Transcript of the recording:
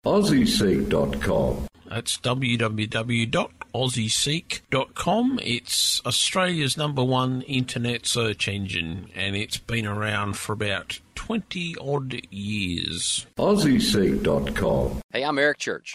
AussieSeek.com. That's www.aussieseek.com. It's Australia's #1 internet search engine, and it's been around for about 20-odd years. AussieSeek.com. Hey, I'm Eric Church.